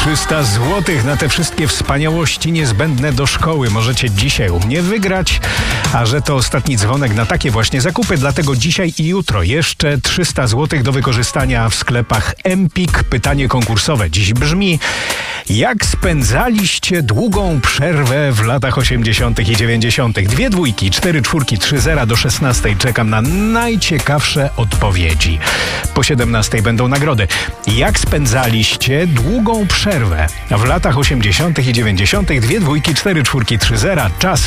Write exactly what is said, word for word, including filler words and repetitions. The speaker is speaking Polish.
trzysta złotych na te wszystkie wspaniałości niezbędne do szkoły możecie dzisiaj u mnie wygrać, a że to ostatni dzwonek na takie właśnie zakupy, dlatego dzisiaj i jutro jeszcze trzysta złotych do wykorzystania w sklepach Empik. Pytanie konkursowe dziś brzmi: jak spędzaliście długą przerwę w latach osiemdziesiątych i dziewięćdziesiątych? Dwie dwójki, cztery czwórki, trzy zera do szesnastej. Czekam na najciekawsze odpowiedzi. Po siedemnastej będą nagrody. Jak spędzaliście długą przerwę w latach osiemdziesiątych i dziewięćdziesiątych? Dwie dwójki, cztery czwórki, trzy zera. Czas